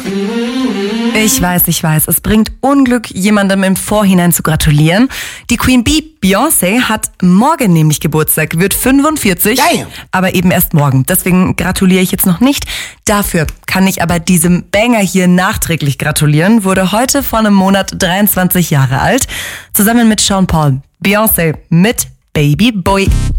Ich weiß. Es bringt Unglück, jemandem im Vorhinein zu gratulieren. Die Queen Bee, Beyoncé, hat morgen nämlich Geburtstag, wird 45, Geil. aber eben erst morgen. Deswegen gratuliere ich jetzt noch nicht. Dafür kann ich aber diesem Banger hier nachträglich gratulieren. Wurde heute vor einem Monat 23 Jahre alt. Zusammen mit Sean Paul. Beyoncé mit Baby Boy.